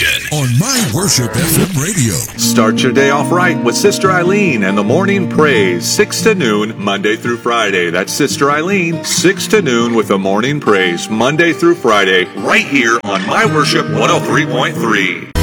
station on My Worship FM radio. Start your day off right with Sister Eileen and the Morning Praise, 6 to noon, Monday through Friday. That's Sister Eileen, 6 to noon with the Morning Praise, Monday through Friday, right here on My Worship 103.3.